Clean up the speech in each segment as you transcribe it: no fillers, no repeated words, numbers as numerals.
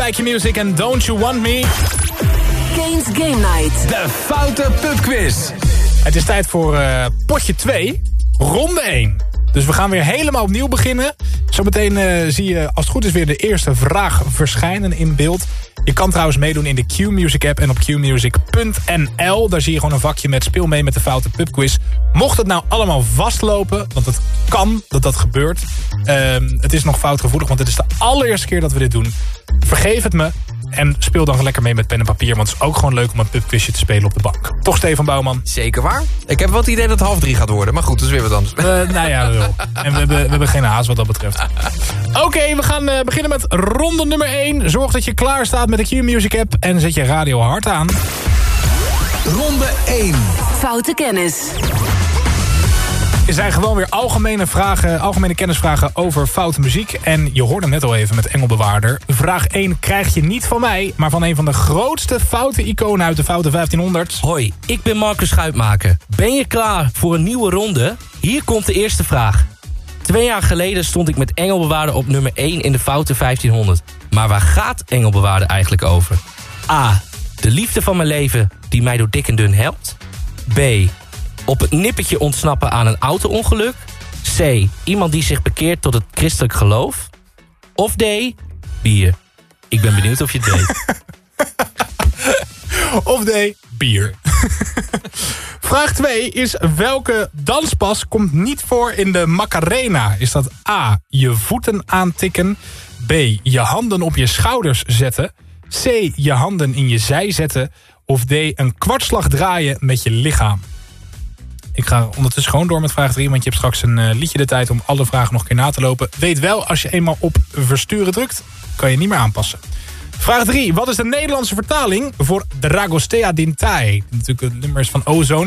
bij Q-Music en Don't You Want Me. Kane's Game Night. De foute pubquiz. Het is tijd voor potje 2, ronde 1. Dus we gaan weer helemaal opnieuw beginnen. Zometeen zie je als het goed is weer de eerste vraag verschijnen in beeld. Je kan trouwens meedoen in de Q-Music app en op qmusic.nl. Daar zie je gewoon een vakje met speel mee met de foute pubquiz. Mocht het nou allemaal vastlopen, want het kan dat gebeurt. Het is nog foutgevoelig, want het is de allereerste keer dat we dit doen. Vergeef het me en speel dan lekker mee met pen en papier. Want het is ook gewoon leuk om een pubquizje te spelen op de bank. Toch, Stefan Bouwman? Zeker waar. Ik heb wel het idee dat het 2:30 gaat worden. Maar goed, dat is weer wat anders. Nou ja, wel. En we hebben geen haast wat dat betreft. Oké, we gaan beginnen met ronde nummer 1. Zorg dat je klaar staat met de Q-Music app en zet je radio hard aan. Ronde 1. Foute kennis. Er zijn gewoon weer algemene kennisvragen over foute muziek. En je hoorde net al even met Engelbewaarder. Vraag 1 krijg je niet van mij, maar van een van de grootste foute iconen uit de foute 1500. Hoi, ik ben Marcus Schuitmaker. Ben je klaar voor een nieuwe ronde? Hier komt de eerste vraag. 2 jaar geleden stond ik met Engelbewaarder op nummer 1 in de foute 1500. Maar waar gaat Engelbewaarder eigenlijk over? A. De liefde van mijn leven die mij door dik en dun helpt. B. Op het nippertje ontsnappen aan een auto-ongeluk. C. Iemand die zich bekeert tot het christelijk geloof. Of D. Bier. Ik ben benieuwd of je het weet. Of D. Bier. Vraag 2 is: welke danspas komt niet voor in de Macarena? Is dat A. je voeten aantikken. B. je handen op je schouders zetten. C. je handen in je zij zetten. Of D. een kwartslag draaien met je lichaam. Ik ga ondertussen gewoon door met vraag 3... want je hebt straks een liedje de tijd om alle vragen nog een keer na te lopen. Weet wel, als je eenmaal op versturen drukt, kan je niet meer aanpassen. Vraag 3. Wat is de Nederlandse vertaling voor Dragostea Dintai? Natuurlijk het nummer is van Ozone.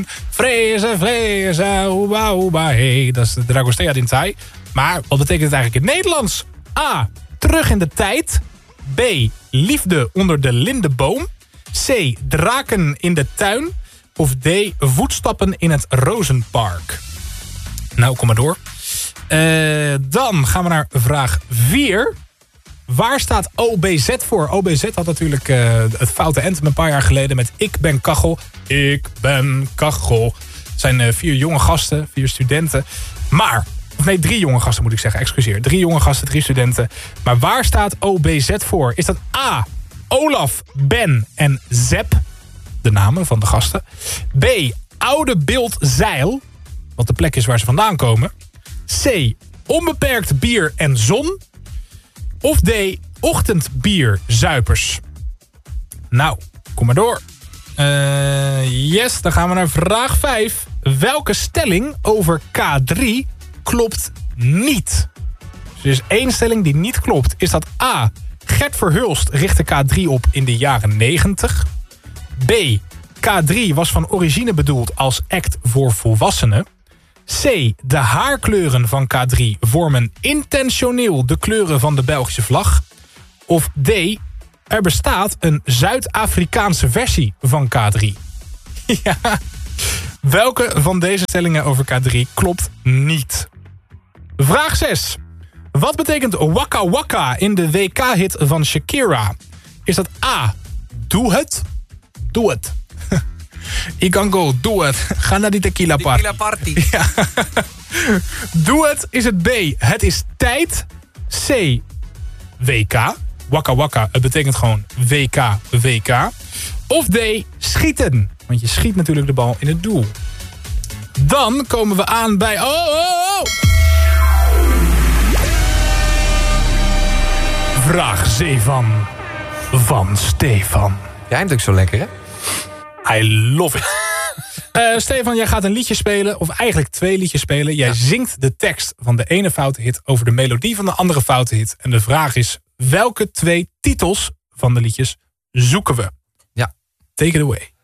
Vreze, hoeba, hoeba, hey. Dat is de Dragostea Dintai. Maar wat betekent het eigenlijk in het Nederlands? A. Terug in de tijd. B. Liefde onder de lindenboom. C. Draken in de tuin. Of D. Voetstappen in het Rozenpark. Nou, kom maar door. Dan gaan we naar vraag 4. Waar staat OBZ voor? OBZ had natuurlijk het foute anthem een paar jaar geleden met Ik ben kachel. Ik ben kachel. Het zijn 4 jonge gasten, 4 studenten. Maar, of nee, 3 jonge gasten moet ik zeggen, excuseer. 3 jonge gasten, 3 studenten. Maar waar staat OBZ voor? Is dat A. Olaf, Ben en Zep? De namen van de gasten. B. Oude Beeld Zeil. Wat de plek is waar ze vandaan komen. C. Onbeperkt bier en zon. Of D. Ochtendbierzuipers. Nou, kom maar door. Yes, dan gaan we naar vraag 5. Welke stelling over K3 klopt niet? Dus er is 1 stelling die niet klopt. Is dat A. Gert Verhulst richtte K3 op in de jaren 90. B. K3 was van origine bedoeld als act voor volwassenen. C. De haarkleuren van K3 vormen intentioneel de kleuren van de Belgische vlag. Of D. Er bestaat een Zuid-Afrikaanse versie van K3. Ja. Welke van deze stellingen over K3 klopt niet? Vraag 6. Wat betekent Waka Waka in de WK-hit van Shakira? Is dat A. Doe het? Doe het. Ik kan go, doe het. Ga naar die tequila party. Tequila party. Ja. Doe het. Is het B. Het is tijd. C. WK. Waka Waka. Het betekent gewoon WK. Of D. Schieten. Want je schiet natuurlijk de bal in het doel. Dan komen we aan bij... Vraag 7 van Stefan. Jij bent ook zo lekker, hè? I love it. Stefan, jij gaat een liedje spelen, of eigenlijk 2 liedjes spelen. Jij zingt de tekst van de ene foute hit over de melodie van de andere foute hit. En de vraag is, welke 2 titels van de liedjes zoeken we? Ja. Take it away.